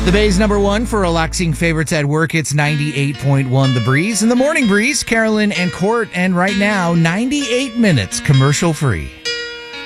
The Bay's number one for relaxing favorites at work. It's 98.1 The Breeze. And the Morning Breeze, Carolyn and Court. And right now, 98 minutes commercial free.